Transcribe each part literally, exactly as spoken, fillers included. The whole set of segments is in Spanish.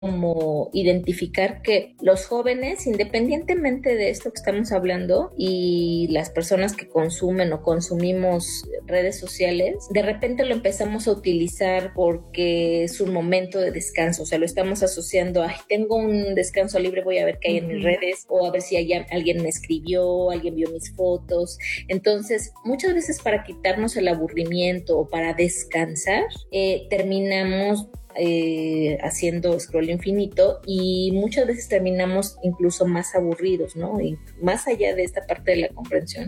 como identificar que los jóvenes, independientemente de esto que estamos hablando, y las personas que consumen o consumimos redes sociales, de repente lo empezamos a utilizar porque es un momento de descanso, o sea, lo estamos asociando a, tengo un descanso libre, voy a ver qué hay en mis redes, o a ver si hay, alguien me escribió, alguien vio mis fotos. Entonces, muchas veces para quitarnos el aburrimiento o para descansar, eh, terminamos Eh, haciendo scroll infinito y muchas veces terminamos incluso más aburridos, ¿no? Y más allá de esta parte de la comprensión.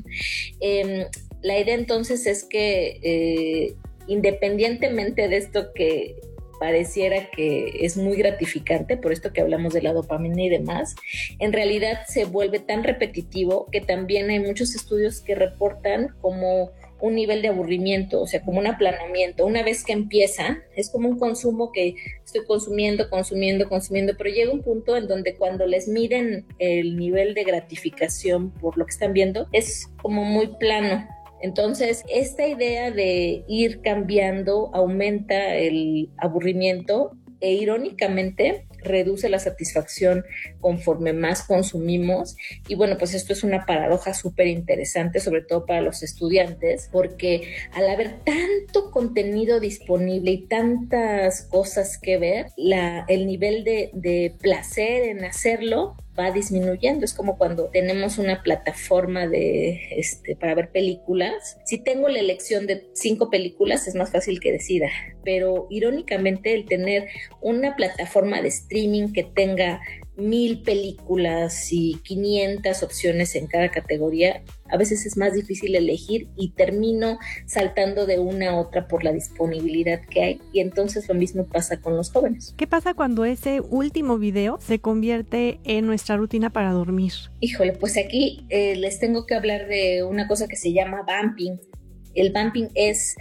Eh, la idea entonces es que eh, independientemente de esto que pareciera que es muy gratificante, por esto que hablamos de la dopamina y demás, en realidad se vuelve tan repetitivo que también hay muchos estudios que reportan como un nivel de aburrimiento, o sea, como un aplanamiento. Una vez que empieza, es como un consumo que estoy consumiendo, consumiendo, consumiendo, pero llega un punto en donde cuando les miden el nivel de gratificación por lo que están viendo, es como muy plano. Entonces, esta idea de ir cambiando aumenta el aburrimiento e irónicamente reduce la satisfacción conforme más consumimos. Y bueno, pues esto es una paradoja súper interesante, sobre todo para los estudiantes, porque al haber tanto contenido disponible y tantas cosas que ver, la, el nivel de, de placer en hacerlo va disminuyendo. Es como cuando tenemos una plataforma de este para ver películas. Si tengo la elección de cinco películas, es más fácil que decida. Pero irónicamente, el tener una plataforma de streaming que tenga mil películas y quinientas opciones en cada categoría, a veces es más difícil elegir y termino saltando de una a otra por la disponibilidad que hay, y entonces lo mismo pasa con los jóvenes. ¿Qué pasa cuando ese último video se convierte en nuestra rutina para dormir? Híjole, pues aquí eh, les tengo que hablar de una cosa que se llama vamping. El vamping es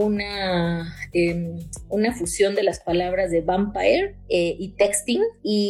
una, eh, una fusión de las palabras de vampire eh, y texting,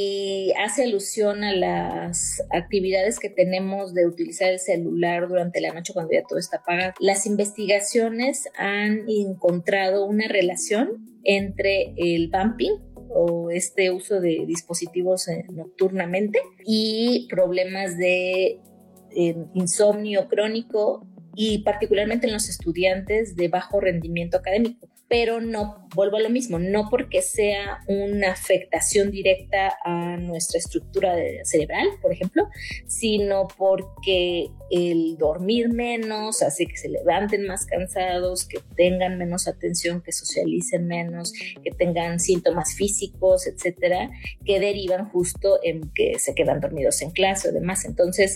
y hace alusión a las actividades que tenemos de utilizar el celular durante la noche cuando ya todo está apagado. Las investigaciones han encontrado una relación entre el vamping o este uso de dispositivos eh, nocturnamente y problemas de eh, insomnio crónico, y particularmente en los estudiantes de bajo rendimiento académico. Pero no, vuelvo a lo mismo, no porque sea una afectación directa a nuestra estructura cerebral, por ejemplo, sino porque el dormir menos hace que se levanten más cansados, que tengan menos atención, que socialicen menos, que tengan síntomas físicos, etcétera, que derivan justo en que se quedan dormidos en clase o demás. Entonces,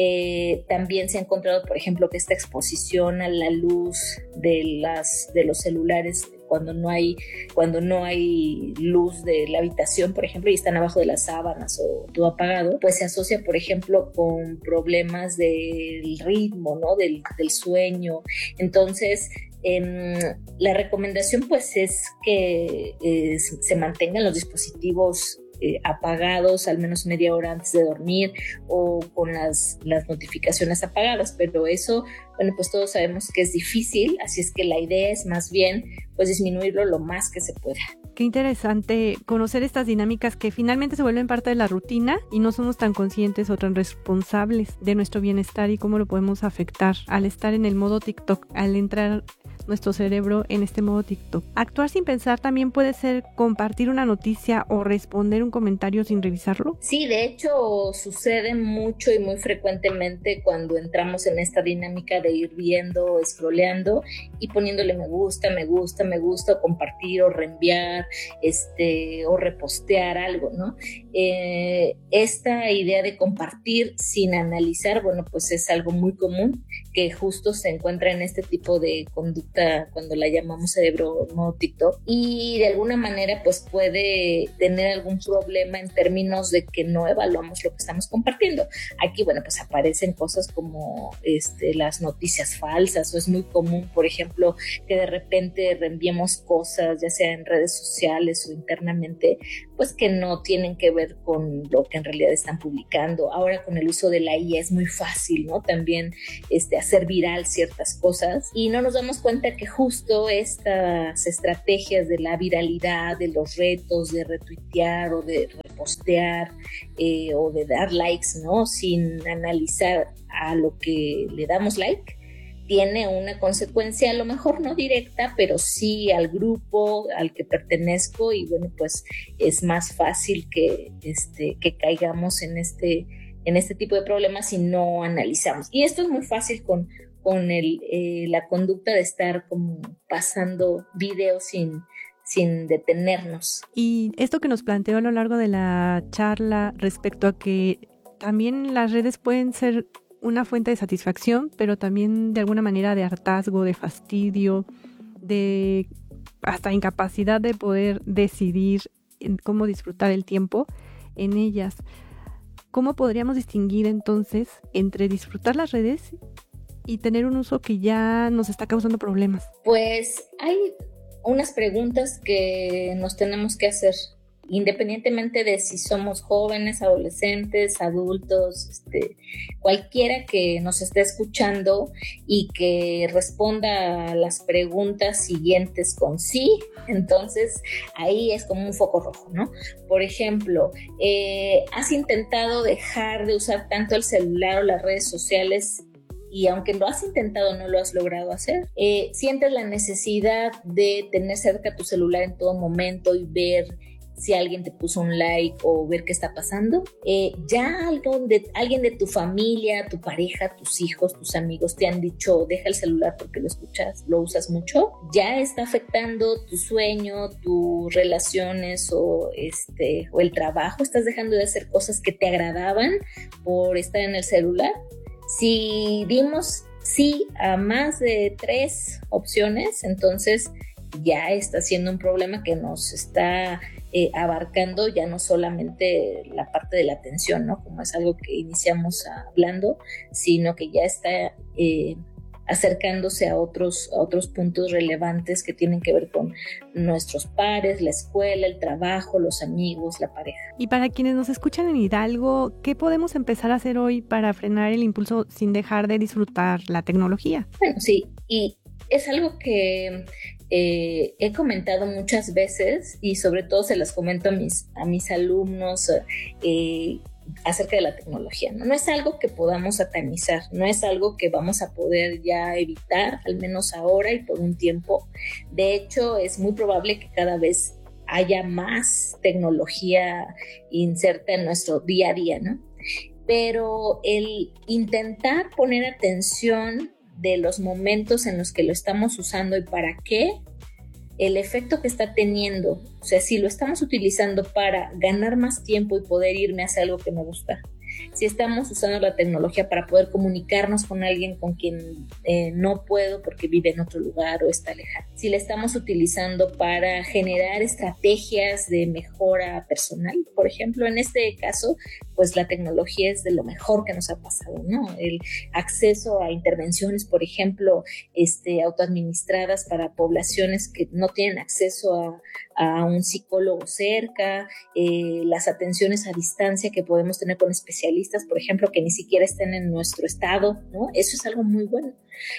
eh, también se ha encontrado, por ejemplo, que esta exposición a la luz de, las, de los celulares cuando no hay cuando no hay luz de la habitación, por ejemplo, y están abajo de las sábanas o todo apagado, pues se asocia, por ejemplo, con problemas del ritmo, ¿no? Del, del sueño. Entonces, eh, la recomendación pues es que eh, se mantengan los dispositivos Eh, apagados al menos media hora antes de dormir, o con las, las notificaciones apagadas, pero eso, bueno, pues todos sabemos que es difícil, así es que la idea es más bien pues disminuirlo lo más que se pueda. Qué interesante conocer estas dinámicas que finalmente se vuelven parte de la rutina y no somos tan conscientes o tan responsables de nuestro bienestar y cómo lo podemos afectar al estar en el modo TikTok, al entrar nuestro cerebro en este modo TikTok. Actuar sin pensar también puede ser compartir una noticia o responder un comentario sin revisarlo. Sí, de hecho sucede mucho y muy frecuentemente cuando entramos en esta dinámica de ir viendo, scrolleando y poniéndole me gusta, me gusta, me gusta, o compartir o reenviar, este, o repostear algo, ¿no? Eh, esta idea de compartir sin analizar, bueno, pues es algo muy común que justo se encuentra en este tipo de conducta cuando la llamamos cerebro modo TikTok, y de alguna manera pues puede tener algún problema en términos de que no evaluamos lo que estamos compartiendo. Aquí, bueno, pues aparecen cosas como este, las noticias falsas, o es muy común, por ejemplo, que de repente reenviemos cosas, ya sea en redes sociales o internamente, pues pues que no tienen que ver con lo que en realidad están publicando. Ahora con el uso de la I A es muy fácil, ¿no? También este, hacer viral ciertas cosas y no nos damos cuenta que justo estas estrategias de la viralidad, de los retos, de retuitear o de repostear eh, o de dar likes, ¿no? Sin analizar a lo que le damos like, tiene una consecuencia a lo mejor no directa, pero sí al grupo al que pertenezco y bueno, pues es más fácil que, este, que caigamos en este, en este tipo de problemas si no analizamos. Y esto es muy fácil con, con el, eh, la conducta de estar como pasando videos sin, sin detenernos. Y esto que nos planteó a lo largo de la charla respecto a que también las redes pueden ser una fuente de satisfacción, pero también de alguna manera de hartazgo, de fastidio, de hasta incapacidad de poder decidir cómo disfrutar el tiempo en ellas. ¿Cómo podríamos distinguir entonces entre disfrutar las redes y tener un uso que ya nos está causando problemas? Pues hay unas preguntas que nos tenemos que hacer, independientemente de si somos jóvenes, adolescentes, adultos, este, cualquiera que nos esté escuchando y que responda a las preguntas siguientes con sí, entonces ahí es como un foco rojo, ¿no? Por ejemplo, eh, ¿has intentado dejar de usar tanto el celular o las redes sociales? Y aunque lo has intentado, no lo has logrado hacer. Eh, ¿sientes la necesidad de tener cerca tu celular en todo momento y ver si alguien te puso un like o ver qué está pasando? Eh, ¿Ya algo de, alguien de tu familia, tu pareja, tus hijos, tus amigos te han dicho deja el celular porque lo escuchas, lo usas mucho? ¿Ya está afectando tu sueño, tus relaciones o, este, o el trabajo? ¿Estás dejando de hacer cosas que te agradaban por estar en el celular? Si dimos sí a más de tres opciones, entonces ya está siendo un problema que nos está eh, abarcando ya no solamente la parte de la atención, ¿no? Como es algo que iniciamos hablando, sino que ya está eh, acercándose a otros, a otros puntos relevantes que tienen que ver con nuestros pares, la escuela, el trabajo, los amigos, la pareja. Y para quienes nos escuchan en Hidalgo, ¿qué podemos empezar a hacer hoy para frenar el impulso sin dejar de disfrutar la tecnología? Bueno, sí, y es algo que eh, he comentado muchas veces y sobre todo se las comento a mis, a mis alumnos eh, acerca de la tecnología, ¿no? No es algo que podamos satanizar, no es algo que vamos a poder ya evitar, al menos ahora y por un tiempo. De hecho, es muy probable que cada vez haya más tecnología inserta en nuestro día a día, ¿no? Pero el intentar poner atención de los momentos en los que lo estamos usando y para qué, el efecto que está teniendo, o sea, si lo estamos utilizando para ganar más tiempo y poder irme a hacer algo que me gusta, si estamos usando la tecnología para poder comunicarnos con alguien con quien eh, no puedo porque vive en otro lugar o está lejano, si la estamos utilizando para generar estrategias de mejora personal, por ejemplo, en este caso, pues la tecnología es de lo mejor que nos ha pasado, ¿no? El acceso a intervenciones, por ejemplo, este, autoadministradas para poblaciones que no tienen acceso a, a un psicólogo cerca, eh, las atenciones a distancia que podemos tener con especialistas, por ejemplo, que ni siquiera estén en nuestro estado, ¿no? Eso es algo muy bueno.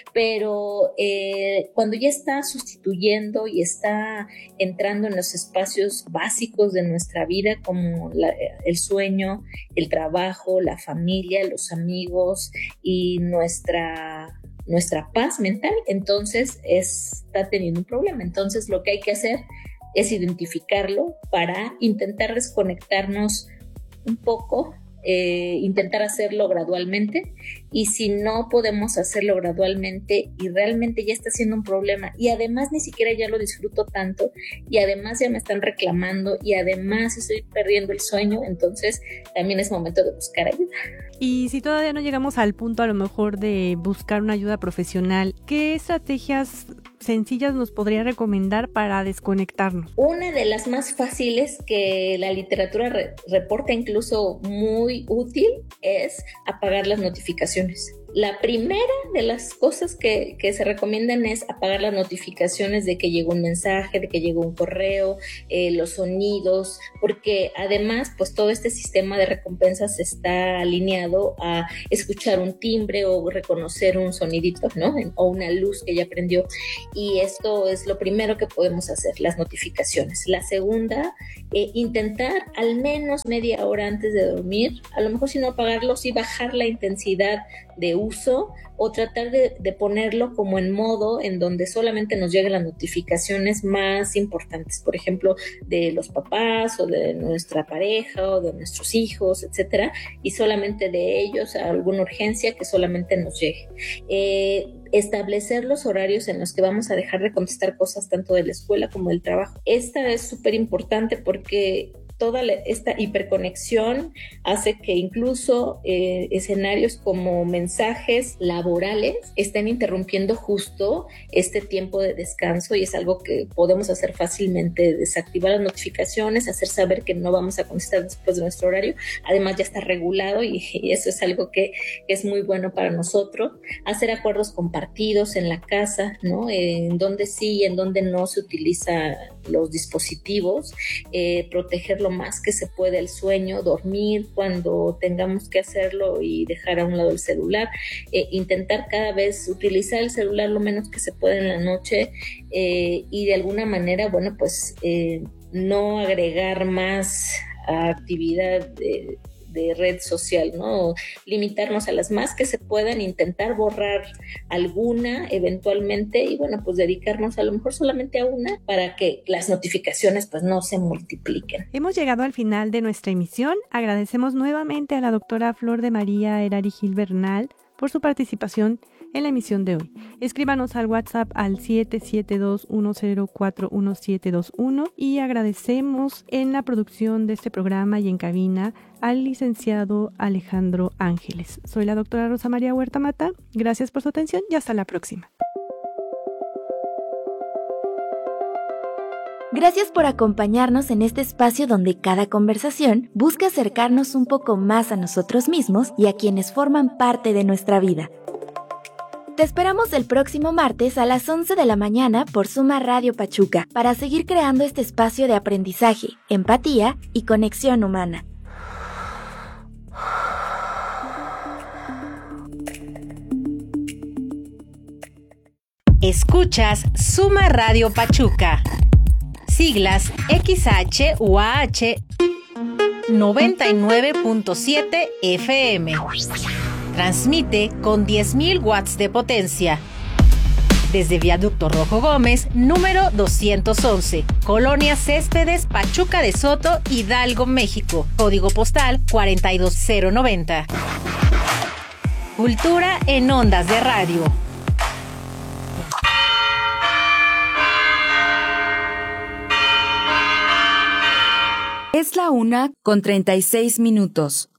Pero eh, cuando ya está sustituyendo y está entrando en los espacios básicos de nuestra vida como la, el sueño, el trabajo, la familia, los amigos y nuestra, nuestra paz mental, entonces es, está teniendo un problema. Entonces lo que hay que hacer es identificarlo para intentar desconectarnos un poco, eh, intentar hacerlo gradualmente, y si no podemos hacerlo gradualmente y realmente ya está siendo un problema y además ni siquiera ya lo disfruto tanto y además ya me están reclamando y además estoy perdiendo el sueño, entonces también es momento de buscar ayuda. Y si todavía no llegamos al punto a lo mejor de buscar una ayuda profesional, ¿qué estrategias sencillas nos podría recomendar para desconectarnos? Una de las más fáciles que la literatura re- reporta incluso muy útil es apagar las notificaciones. La primera de las cosas que, que se recomiendan es apagar las notificaciones de que llegó un mensaje, de que llegó un correo, eh, los sonidos, porque además pues todo este sistema de recompensas está alineado a escuchar un timbre o reconocer un sonidito, ¿no? O una luz que ya prendió, y esto es lo primero que podemos hacer, las notificaciones. La segunda, eh, intentar al menos media hora antes de dormir, a lo mejor si no apagarlos y bajar la intensidad de uso, o tratar de, de ponerlo como en modo en donde solamente nos lleguen las notificaciones más importantes, por ejemplo, de los papás o de nuestra pareja o de nuestros hijos, etcétera, y solamente de ellos, alguna urgencia que solamente nos llegue. Eh, establecer los horarios en los que vamos a dejar de contestar cosas tanto de la escuela como del trabajo. Esta es súper importante porque toda la, esta hiperconexión hace que incluso eh, escenarios como mensajes laborales estén interrumpiendo justo este tiempo de descanso, y es algo que podemos hacer fácilmente: desactivar las notificaciones, hacer saber que no vamos a contestar después de nuestro horario. Además ya está regulado y, y eso es algo que es muy bueno para nosotros. Hacer acuerdos compartidos en la casa, ¿no? En donde sí y en donde no se utiliza los dispositivos, eh, proteger lo más que se puede el sueño, dormir cuando tengamos que hacerlo y dejar a un lado el celular, eh, intentar cada vez utilizar el celular lo menos que se puede en la noche, eh, y de alguna manera, bueno, pues eh, no agregar más actividad de de red social, ¿no? Limitarnos a las más que se puedan, intentar borrar alguna eventualmente y bueno, pues dedicarnos a lo mejor solamente a una para que las notificaciones pues no se multipliquen. Hemos llegado al final de nuestra emisión. Agradecemos nuevamente a la doctora Flor de María Herari Gil Bernal por su participación en la emisión de hoy. Escríbanos al WhatsApp al siete siete dos uno cero cuatro uno siete dos uno y agradecemos en la producción de este programa y en cabina al licenciado Alejandro Ángeles. Soy la doctora Rosa María Huerta Mata. Gracias por su atención y hasta la próxima. Gracias por acompañarnos en este espacio donde cada conversación busca acercarnos un poco más a nosotros mismos y a quienes forman parte de nuestra vida. Te esperamos el próximo martes a las once de la mañana por Suma Radio Pachuca para seguir creando este espacio de aprendizaje, empatía y conexión humana. Escuchas Suma Radio Pachuca. Siglas X H U A H noventa y nueve punto siete F M. Transmite con diez mil watts de potencia. Desde Viaducto Rojo Gómez, número doscientos once, Colonia Céspedes, Pachuca de Soto, Hidalgo, México. Código postal cuarenta y dos cero noventa. Cultura en ondas de radio. Es la una con treinta y seis minutos.